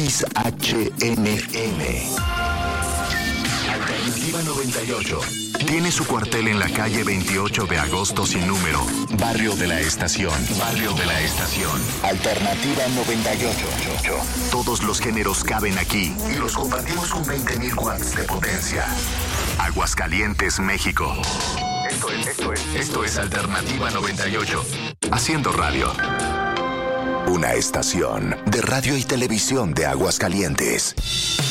XHNM. Alternativa 98. Tiene su cuartel en la calle 28 de agosto sin número. Barrio de la Estación. Barrio de la Estación. Alternativa 98. Todos los géneros caben aquí y los compartimos con 20.000 watts de potencia. Aguascalientes, México. Esto es Alternativa 98. Haciendo radio. Una estación de radio y televisión de Aguascalientes.